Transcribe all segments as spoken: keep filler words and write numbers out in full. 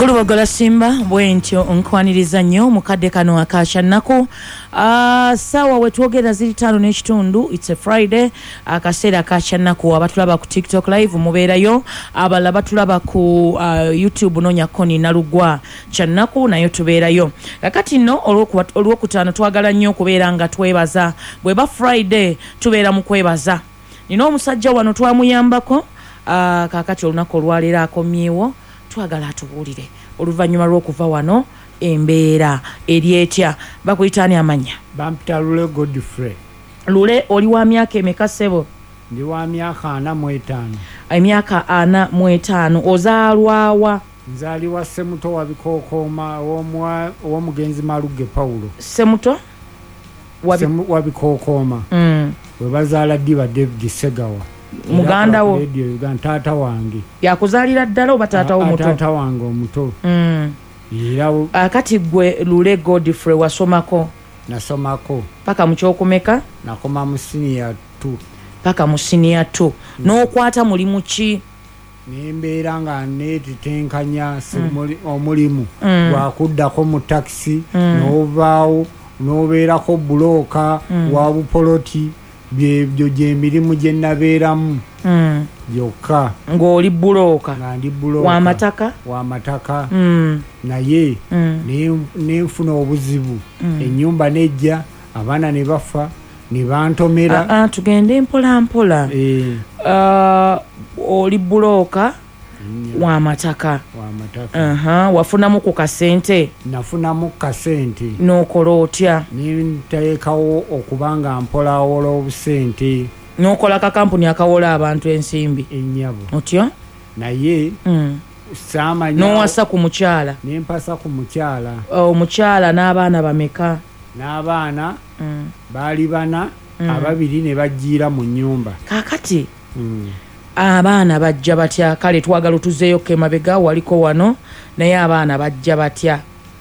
Kulubogola Simba bwentyo nkwaniriza nnyo mukadde kano akasha nnaku uh, sawa wetwogera ziri tano n'ekitundu. It's a Friday akaseera akasha nnaku abatulaba ku TikTok live mubeerayo, abalala batulaba ku uh, YouTube nonya koni nalugwa kyannaku nayo tubeerayo. Kakati nno olwokutaano twagala nnyo okubeera nga twebaza bweba Friday tubeera mu kwebaza. Nina omusajja wano twamuyambako uh, kakati olunaku olwaleero akomyewo twagala atubuulire oluvannyuma lw'okuva wano embeera eryetya. Bakuyitaani amanya? Bampita Lule Godfrey. Lule oli wa myaka emeka ssebo? Ndi wa myaka ana mu etaano. Emyaka ana mu etaano. Ozaalwawa? Nzaalibwa Ssemuto wa Bikookooma w'omugenzi Maluge Paulo. Ssemuto wa Bikookooma. Mm. We bazaala Ddiba David Segawa. Muganda wo? Uganda taata wange. Yakuzaalira ddala oba taata wo muto? Taata wange omuto. Mm. Era akati gwe Lule Godfrey wasomako? Nasomako. Paka mu kyokumeka? Nakoma mu senior two. Paka mu senior two. Mm. N'okwata mulimu ki? Nembeera nga neetetenkanya mm. omulimu mm. gwakuddako mu taxi mm. n'ovaawo n'obeerako bulooka mm. wa bupoloti byebyo gy'emirimu gye nabeeramu mm. byokka. Ng'oli bulooka? Nga ndi bulooka w'amataka? w'amataka mm. naye mm. nenfuna obuzibu mm. ennyumba nejja abaana ne bafa ne bantomera. uh, uh, tugende mpola mpola. eh. uh, oli bulooka mm. w'amataka w'amataka. uh-huh. Wafunamu ku kasente? Nafunamu kasente. N'okola otya? Ninteekawo okubanga mpolawola obusente. N'okola kakampuni akawola abantu ensimbi? Ennyabo. Otyo? Naye mm. saamanya. N'owasa ku mukyala? Nempasa ku mukyala. Omukyala uh, n'abaana bameka? N'abaana mm. baali bana mm. ababiri ne bajjiira mu nnyumba. Kaakati mm. abaana bajja batya? Kale twagala otuzeeyo kemabega waliko wano naye abaana bajja batya?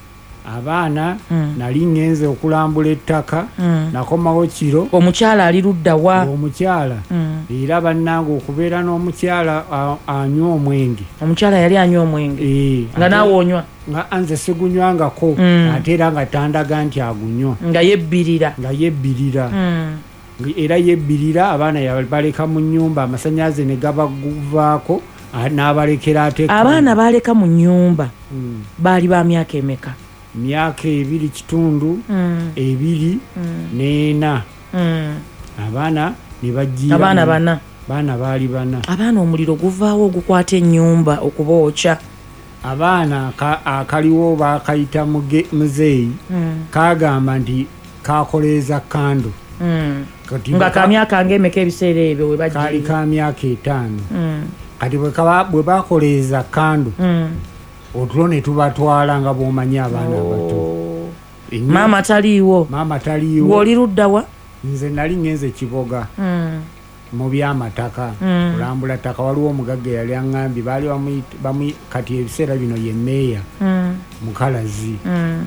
Abaana mm. nali ngenze okulambula ettaka mm. nakomawo kiro. Omukyala ali ludda wa? Omukyala mm. era bannange okubeera n'omukyala anywa omwenge. Omukyala yali anywa omwenge? e, nga naawe onywa? Nga nze sigunywangako mm. ate era nga tandaga nti agunywa. Nga yebbirira? Nga yebbirira. mm. Era yebbirira abaana yabaleka mu nnyumba amasanyalaze ne gabaguvaako n'abalekera ate. Abaana baleka mu nnyumba mm. baali ba myaka emeka? Myaka ebiri kitundu mm. ebiri mm. n'ena. mm. Abaana ne bajjiira. Abaana bana? Baana baali bana. Abaana omuliro guvaawo ogukwata ennyumba okubookya? Abaana akaliwo bakayita muzeeyi mm. kagamba nti kakoleeza kando. mm. nga ka myaka ng'emeka ebiseera ebyo we bajjiira? Kaali ka myaka etaano. mm. kati bwe bakoleeza kando mm. otulo ne tubatwala nga bw'omanyi abaana abato. oh. Maama taliiwo? Maama taliiwo. Gw'oli ludda wa? Nze nali ngenze Kiboga mm. mu byamataka mm. kulambula ttaka. Waliwo omugagga yali aŋŋambye baali kati ebiseera bino ye meeya mm. mukalazi. mm.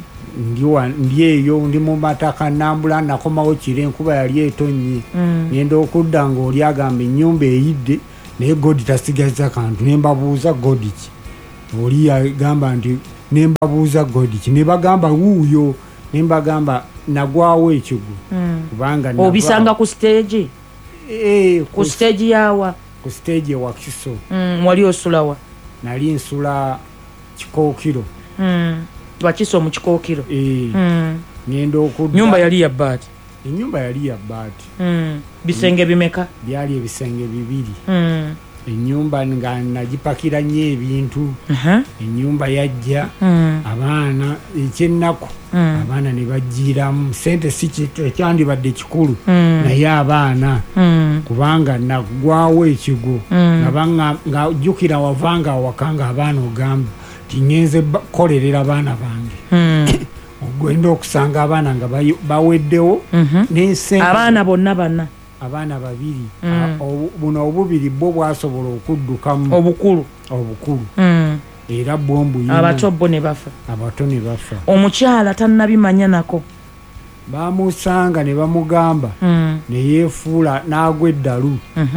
ndi eyo ndi mu mataka nambula nakomawo kire enkuba yali etonnye. mm. ngenda okudda ng'oli agamba ennyumba eyidde naye godi tasigaza kantu. Nembabuuza godi ki? Oli yagamba nti nembabuuza godi ki? Ne bagamba wuuyo. Nembagamba nagwawo ekigo. mm. kubanga obisanga ku stage? eh, ku stage yawa? ku stage wa Kiso. mm. Wali osulawa? Nali nsula Kikookiro. mm. Wakiso mu Kikookiro? eh. mm. ngenda okudda. Nyumba yali ya bbaati? Ennyumba yali ya bbaati. mm. Bisenge bimeka? Byali ebisenge bibiri. mm. Ennyumba nga nagipakira nnyo ebintu. uh-huh. Ennyumba yajja. mm. Abaana ekyennaku mm. abaana ne bajjiiramu. Sente si ekyandibadde kikulu mm. naye abaana mm. kubanga nagwawo ekigo. mm. nga jjukira wavanga awaka nga abaana ogamba ti ngenze kolerera abaana bange. mm. ogenda okusanga abaana nga baweddewo. mm-hmm. n'ensente. Abaana bonna bana? Abaana babiri. mm. buno obubiri bwo bwasobola okuddukamu. Obukulu? Obukulu. mm. Era bwombu yino. Abato bo ne bafa? Abato ne bafa. Omukyala tannabimanya nako? Bamusanga ne bamugamba. mm. ne yeefuula n'agwa eddalu. mm-hmm.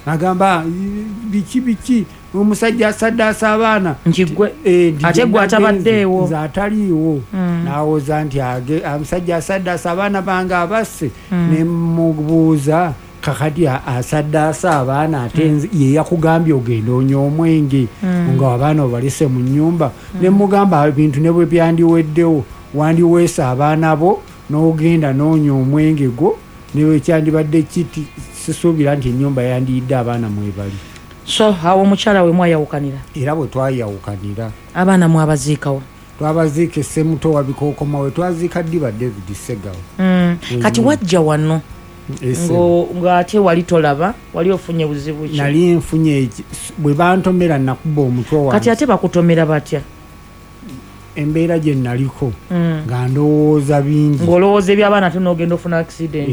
agamba biki biki omusajja asaddaasa abaana nkigwe ate gwe atabaddeewo nze ataliiwo n'awoza nti omusajja asaddaasa abaana bange abasse ne mubuuza kakati asaddaasa abaana ate ye yakugambye ogenda onywa omwenge nga abaana obalese mu nnyumba ne mugamba ebintu ne bwe byandiweddewo wandiweesa abaana bo n'ogenda n'onywa omwenge gwo newe kyandibadde kiti sisuubira nti ennyumba yandiyidde abaana mwebali. So awo omukyala we mwayawukanira? Era bwe twayawukanira. Abaana mwabaziikawa? Twabaziika Ssemuto wa Bikookoma we twaziika Ddiba David Segawa. Mm. Kati wajja wano ng'ate wali tolaba wali ofunye buzibu ki? Nali nfunye bwe bantomera nakuba omutwe wange. Kati ate bakutomera batya? Embeera gye naliko nga ndowooza bingi. Ng'olowooza eby'abaana ate n'ogenda ofuna accident.